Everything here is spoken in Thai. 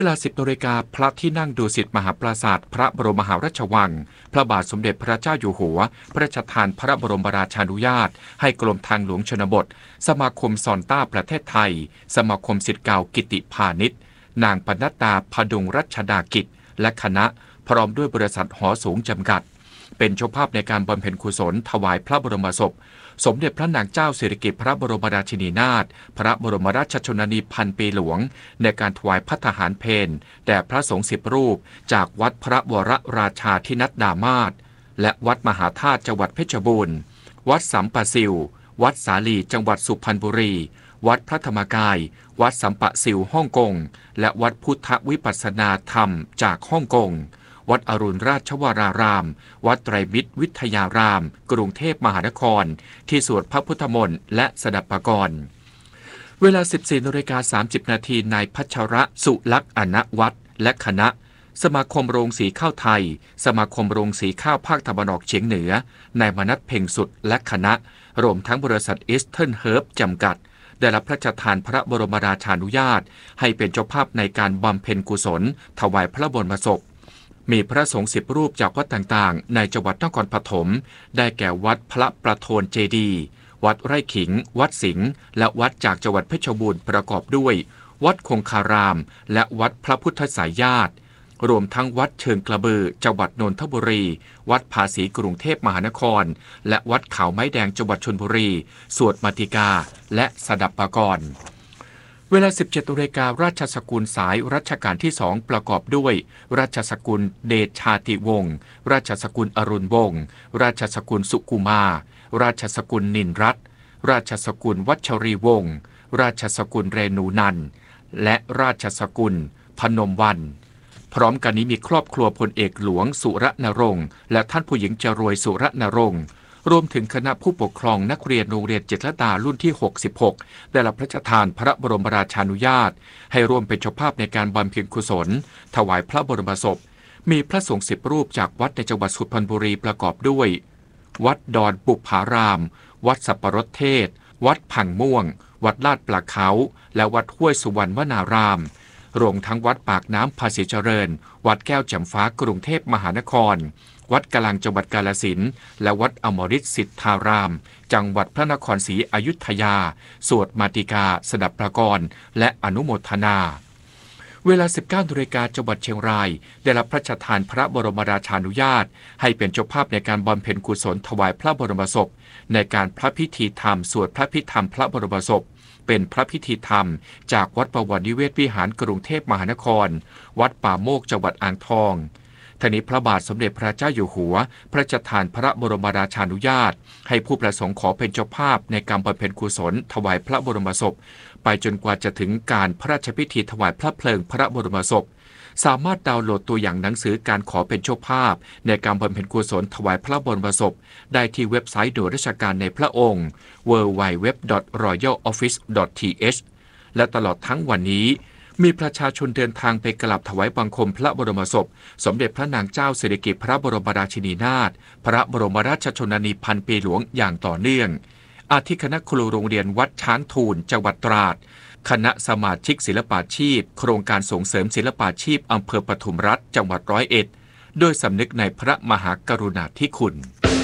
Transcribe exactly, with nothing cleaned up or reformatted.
เวลาสิบนาฬิกาพระที่นั่งดุสิตมหาปราสาทพระบรมมหาราชวังพระบาทสมเด็จพระเจ้าอยู่หัวพระราชทานพระบรมราชานุญาตให้กรมทางหลวงชนบทสมาคมซอนต้าประเทศไทยสมาคมศิษย์เก่ากิติพาณิชย์นางปนัดดาพดุงรัชดากิจและคณะพร้อมด้วยบริษัทหอสูงจำกัดเป็นเจ้าภาพในการบำเพ็ญกุศลถวายพระบรมศพสมเด็จพระนางเจ้าสิริกิติ์พระบรมราชินีนาถพระบรมราชชนนีพันปีหลวงในการถวายภัตตาหารเพลแด่พระสงฆ์สิบรูปจากวัดพระวรราชาธินัดดามาศและวัดมหาธาตุจังหวัดเพชรบูรณ์วัดสัมปะซิววัดสาลีจังหวัดสุพรรณบุรีวัดพระธรรมกายวัดสัมปะซิวฮ่องกงและวัดพุทธวิปัสสนาธรรมจากฮ่องกงวัดอรุณราชวรารามวัดไตรมิตรวิทยารามกรุงเทพมหานครที่สวดพระพุทธมนต์และสดับปกรณ์เวลา สิบสี่นาฬิกาสามสิบนาทีนายพัชระสุลักษณ์อนวัฒน์และคณะสมาคมโรงสีข้าวไทยสมาคมโรงสีข้าวภาคตะวันออกเฉียงเหนือนายมนัสเพ็งสุดและคณะรวมทั้งบริษัทอีสเทิร์นเฮิร์บจำกัดได้รับพระราชทานพระบรมราชานุญาตให้เป็นเจ้าภาพในการบำเพ็ญกุศลถวายพระบรมศพมีพระสงฆ์สิบรูปจากวัดต่างๆในจังหวัดนครปฐมได้แก่วัดพระประโทนเจดีย์วัดไร่ขิงวัดสิงห์และวัดจากจังหวัดเพชรบูรณ์ประกอบด้วยวัดคงคารามและวัดพระพุทธสายญาติรวมทั้งวัดเชิงกระบือจังหวัดนนทบุรีวัดภาษีกรุงเทพมหานครและวัดเขาไม้แดงจังหวัดชลบุรีสวดมาติกาและสดับปกรณ์เวลา สิบเจ็ดนาฬิการาชสกุลสายรัชกาลที่สองประกอบด้วยราชสกุลเดชาติวงศ์ราชสกุลอรุณวงศ์ราชสกุลสุกุมาราชสกุลนินรัตน์ราชสกุลวัชรีวงศ์ราชสกุลเรนูนันท์และราชสกุลพนมวรรณพร้อมกันนี้มีครอบครัวพลเอกหลวงสุรณรงค์และท่านผู้หญิงจรวยสุรณรงค์รวมถึงคณะผู้ปกครองนักเรียนโรงเรียนเจษฎารุ่นที่หกสิบหกได้รับพระราชทานพระบรมราชานุญาตให้ร่วมเป็นเจ้าภาพในการบำเพ็ญกุศลถวายพระบรมศพมีพระสงฆ์สิบรูปจากวัดในจังหวัดสุพรรณบุรีประกอบด้วยวัดดอนบุพารามวัดสัปปรสเทศวัดพังม่วงวัดลาดปลาเขาและวัดห้วยสุวรรณวนารามรวมทั้งวัดปากน้ำภาษีเจริญวัดแก้วแจ่มฟ้ากรุงเทพมหานครวัดกลางจังหวัดกาฬสินธุ์และวัดอมฤตสิทธารามจังหวัดพระนครศรีอยุธยาสวดมาติกาสดับปกรณ์และอนุโมทนาเวลา สิบเก้านาฬิกาจังหวัดเชียงรายได้รับพระราชทานพระบรมราชานุญาตให้เป็นเจ้าภาพในการบำเพ็ญกุศลถวายพระบรมศพในการพระพิธีธรรมสวดพระพิธรรมพระบรมศพเป็นพระพิธีธรรมจากวัดประวัตินิเวศวิหารกรุงเทพมหานครวัดป่าโมกจังหวัดอ่างทองทนี้พระบาทสมเด็จพระเจ้าอยู่หัวพระราชทานพระบรมราชานุญาตให้ผู้ประสงค์ขอเป็นเจ้าภาพในการบำเพ็ญกุศลถวายพระบรมศพไปจนกว่าจะถึงการพระราชพิธีถวายพระเพลิงพระบรมศพสามารถดาวน์โหลดตัวอย่างหนังสือการขอเป็นเจ้าภาพในการบำเพ็ญกุศลถวายพระบรมศพได้ที่เว็บไซต์โดยราชการในพระองค์ ดับเบิลยู ดับเบิลยู ดับเบิลยู ดอท รอยัล ออฟฟิศ ดอท ที เอช และตลอดทั้งวันนี้มีประชาชนเดินทางไปกราบถวายบังคมพระบรมศพสมเด็จพระนางเจ้าสิริกิติ์พระบรมราชินีนาถพระบรมราชชนนีพันปีหลวงอย่างต่อเนื่องอาทิคณะครูโรงเรียนวัดช้างทูลจังหวัดตราดคณะสมาชิกศิลปาชีพโครงการส่งเสริมศิลปาชีพอำเภอปทุมรัฐจังหวัดร้อยเอ็ดโดยสำนึกในพระมหากรุณาธิคุณ